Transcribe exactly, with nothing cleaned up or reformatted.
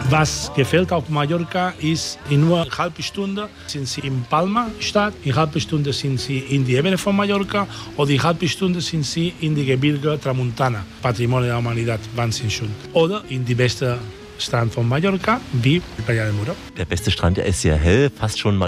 Was gefällt auf Mallorca ist, in nur einer halben Stunde sind Sie in Palma-Stadt, in einer halben Stunde sind Sie in die Ebene von Mallorca oder in einer halben Stunde sind Sie in die Gebirge Tramuntana, Patrimonio der Humanidad, Wahnsinn schon. Oder in die beste Strand von Mallorca, wie Playa del Muro. Der beste Strand, der ist sehr hell, fast schon